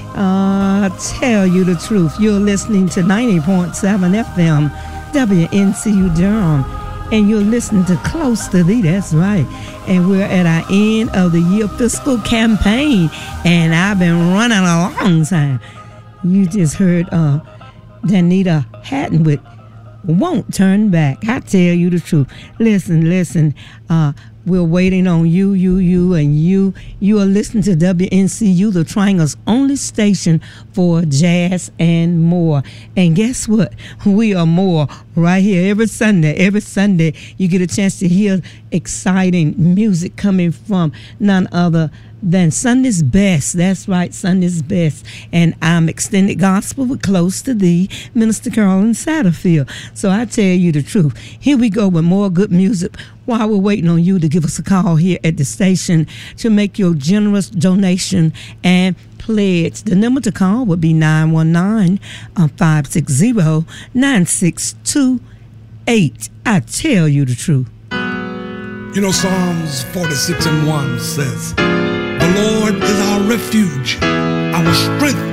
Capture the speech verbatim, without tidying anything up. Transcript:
Uh, tell you the truth. You're listening to ninety point seven F M, W N C U Durham, and you're listening to Close to Thee. That's right. And we're at our end of the year fiscal campaign, and I've been running a long time. You just heard uh, Danita Hatton with Won't Turn Back. I tell you the truth. Listen, listen. Uh, we're waiting on you, you, you, and you. You are listening to W N C U, the Triangle's only station for jazz and more. And guess what? We are more right here every Sunday. Every Sunday, you get a chance to hear exciting music coming from none other than Sunday's Best. That's right, Sunday's Best. And I'm Extended Gospel with Close to Thee, Minister Carolyn Satterfield. So I tell you the truth. Here we go with more good music while we're waiting on you to give us a call here at the station to make your generous donation and pledge. The number to call would be nine one nine, five six zero, nine six two eight. I tell you the truth. You know, Psalms forty-six and one says, "The Lord is our refuge, our strength